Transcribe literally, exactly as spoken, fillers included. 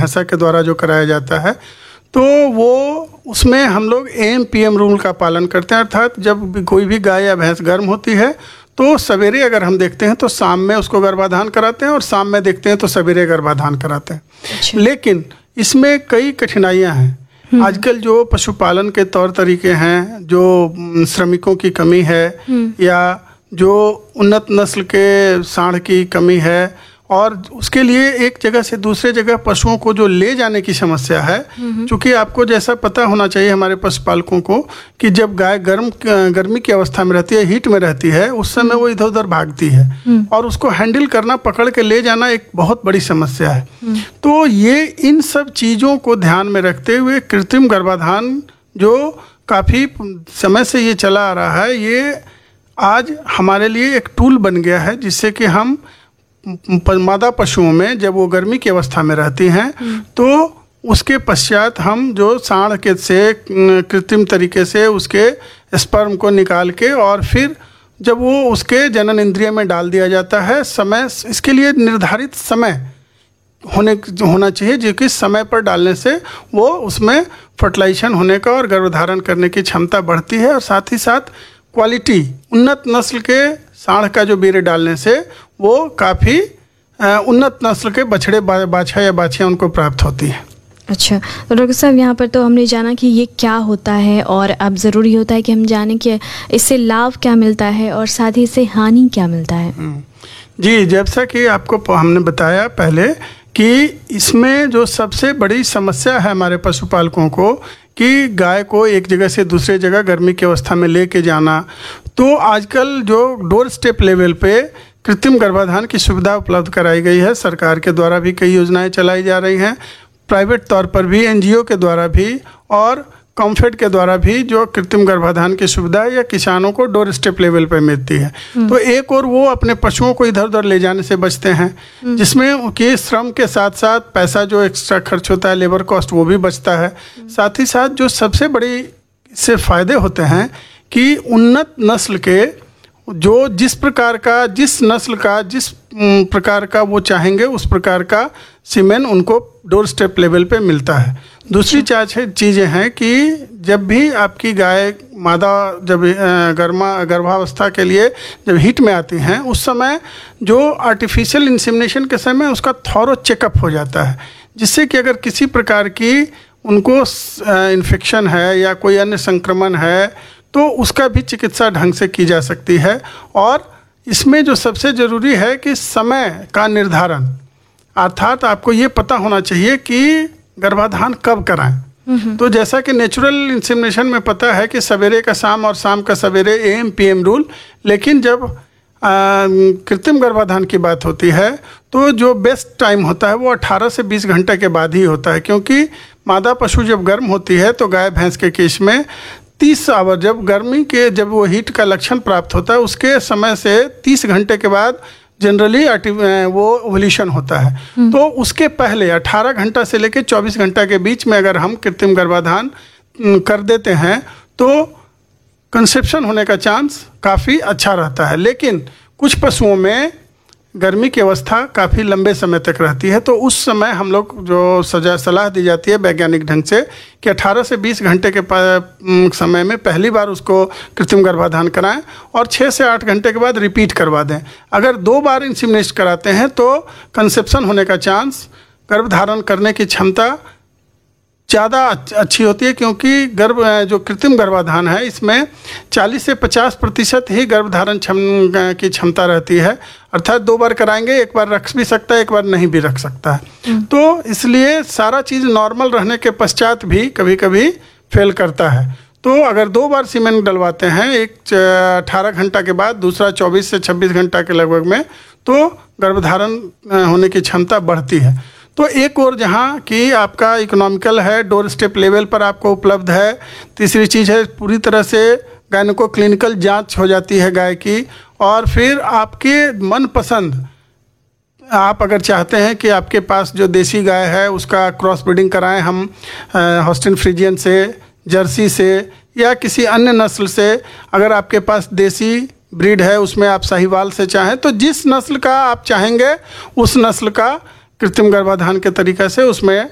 भैंसा के द्वारा जो कराया जाता है, तो वो उसमें हम लोग A M P M rule का पालन करते हैं। अर्थात जब भी कोई भी गाय या भैंस गर्म होती है तो सवेरे अगर हम देखते हैं तो शाम में उसको गर्भाधान कराते हैं, और शाम में देखते हैं तो सवेरे गर्भाधान कराते हैं। अच्छा। लेकिन इसमें कई कठिनाइयां हैं। आजकल जो पशुपालन के तौर तरीके हैं, जो श्रमिकों की कमी है या जो उन्नत नस्ल के सांड की कमी है, और उसके लिए एक जगह से दूसरे जगह पशुओं को जो ले जाने की समस्या है, क्योंकि आपको जैसा पता होना चाहिए हमारे पशुपालकों को कि जब गाय गर्म गर्मी की अवस्था में रहती है, हीट में रहती है, उस समय वो इधर उधर भागती है, और उसको हैंडल करना, पकड़ के ले जाना एक बहुत बड़ी समस्या है। तो ये इन सब चीज़ों को ध्यान में रखते हुए कृत्रिम गर्भाधान जो काफ़ी समय से ये चला आ रहा है, ये आज हमारे लिए एक टूल बन गया है, जिससे कि हम मादा पशुओं में जब वो गर्मी की अवस्था में रहती हैं तो उसके पश्चात हम जो सांड के से कृत्रिम तरीके से उसके स्पर्म को निकाल के, और फिर जब वो उसके जनन इंद्रिय में डाल दिया जाता है, समय इसके लिए निर्धारित समय होने होना चाहिए, जो कि समय पर डालने से वो उसमें फर्टिलाइजेशन होने का और गर्भधारण करने की क्षमता बढ़ती है, और साथ ही साथ क्वालिटी उन्नत नस्ल के सांड का जो बीरे डालने से वो काफ़ी उन्नत नस्ल के बछड़े बाछा या बाछियाँ उनको प्राप्त होती हैं। अच्छा, तो डॉक्टर साहब यहाँ पर तो हमने जाना कि ये क्या होता है, और अब ज़रूरी होता है कि हम जानें कि इससे लाभ क्या मिलता है और साथ ही इससे हानि क्या मिलता है। जी, जैसा कि आपको हमने बताया पहले कि इसमें जो सबसे बड़ी समस्या है हमारे पशुपालकों को कि गाय को एक जगह से दूसरे जगह गर्मी की अवस्था में लेके जाना, तो आजकल जो डोर स्टेप लेवल पे कृत्रिम गर्भाधान की सुविधा उपलब्ध कराई गई है। सरकार के द्वारा भी कई योजनाएं चलाई जा रही हैं, प्राइवेट तौर पर भी, एन जी ओ के द्वारा भी और कॉम्फेड के द्वारा भी जो कृत्रिम गर्भाधान की सुविधा या किसानों को डोर स्टेप लेवल पे मिलती है। तो एक और वो अपने पशुओं को इधर उधर ले जाने से बचते हैं, जिसमें उनके श्रम के साथ साथ पैसा जो एक्स्ट्रा खर्च होता है, लेबर कॉस्ट, वो भी बचता है। साथ ही साथ जो सबसे बड़ी इससे फ़ायदे होते हैं कि उन्नत नस्ल के जो जिस प्रकार का जिस नस्ल का जिस प्रकार का वो चाहेंगे उस प्रकार का सीमेन उनको डोर स्टेप लेवल पे मिलता है। दूसरी चीज़ें हैं कि जब भी आपकी गाय मादा जब गर्मा गर्भावस्था के लिए जब हीट में आती हैं, उस समय जो आर्टिफिशियल इंसेमिनेशन के समय उसका थॉरो चेकअप हो जाता है, जिससे कि अगर किसी प्रकार की उनको इन्फेक्शन है या कोई अन्य संक्रमण है तो उसका भी चिकित्सा ढंग से की जा सकती है। और इसमें जो सबसे ज़रूरी है कि समय का निर्धारण, अर्थात आपको ये पता होना चाहिए कि गर्भाधान कब कराएं। तो जैसा कि नेचुरल इंसेमिनेशन में पता है कि सवेरे का शाम और शाम का सवेरे A M P M rule, लेकिन जब कृत्रिम गर्भाधान की बात होती है तो जो बेस्ट टाइम होता है वो अठारह से बीस घंटे के बाद ही होता है, क्योंकि मादा पशु जब गर्म होती है तो गाय भैंस के केस में तीस आवर जब गर्मी के जब वो हीट का लक्षण प्राप्त होता है उसके समय से तीस घंटे के बाद जनरली वो ओवुलेशन होता है। तो उसके पहले अठारह घंटा से लेकर चौबीस घंटा के बीच में अगर हम कृत्रिम गर्भाधान कर देते हैं तो कंसेप्शन होने का चांस काफ़ी अच्छा रहता है। लेकिन कुछ पशुओं में गर्मी की अवस्था काफ़ी लंबे समय तक रहती है, तो उस समय हम लोग जो सजा सलाह दी जाती है वैज्ञानिक ढंग से कि अठारह से बीस घंटे के समय में पहली बार उसको कृत्रिम गर्भाधान कराएं और छः से आठ घंटे के बाद रिपीट करवा दें। अगर दो बार इंसेमिनेशन कराते हैं तो कंसेप्शन होने का चांस, गर्भधारण करने की क्षमता ज़्यादा अच्छी होती है, क्योंकि गर्भ जो कृत्रिम गर्भाधान है इसमें चालीस से पचास प्रतिशत ही गर्भधारण की क्षमता रहती है। अर्थात दो बार कराएंगे, एक बार रख भी सकता है, एक बार नहीं भी रख सकता है। तो इसलिए सारा चीज़ नॉर्मल रहने के पश्चात भी कभी कभी फेल करता है। तो अगर दो बार सीमेन डलवाते हैं, एक अठारह घंटा के बाद, दूसरा चौबीस से छब्बीस घंटा के लगभग में, तो गर्भधारण होने की क्षमता बढ़ती है। तो एक और जहाँ कि आपका इकोनॉमिकल है, डोर स्टेप लेवल पर आपको उपलब्ध है। तीसरी चीज़ है पूरी तरह से गायनको क्लिनिकल जांच हो जाती है गाय की, और फिर आपके मनपसंद, आप अगर चाहते हैं कि आपके पास जो देसी गाय है उसका क्रॉस ब्रीडिंग कराएं हम हॉस्टिन फ्रीजियन से, जर्सी से या किसी अन्य नस्ल से, अगर आपके पास देसी ब्रीड है उसमें आप साहिवाल से चाहें, तो जिस नस्ल का आप चाहेंगे उस नस्ल का कृत्रिम गर्भाधान के तरीक़े से उसमें